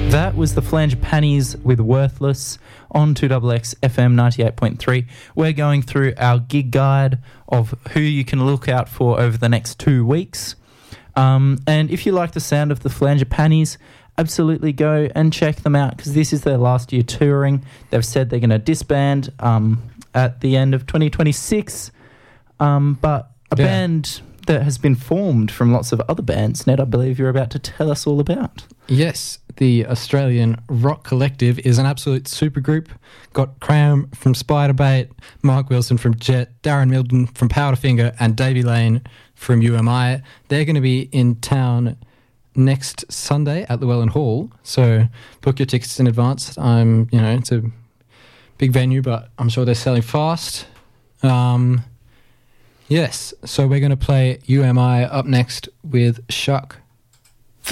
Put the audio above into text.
That was the Flangipanis with Worthless on 2XX FM 98.3. We're going through our gig guide of who you can look out for over the next 2 weeks. And if you like the sound of the Flangipanis, absolutely go and check them out because this is their last year touring. They've said they're going to disband at the end of 2026. But a band that has been formed from lots of other bands, Ned, I believe you're about to tell us all about. Yes, the Australian rock collective is an absolute supergroup. Got Cram from Spiderbait, Mark Wilson from Jet, Darren Milton from Powderfinger, and Davey Lane from UMI. They're going to be in town next Sunday at Llewellyn Hall, so book your tickets in advance. It's a big venue, but I'm sure they're selling fast. Yes, so we're going to play UMI up next with Shuck.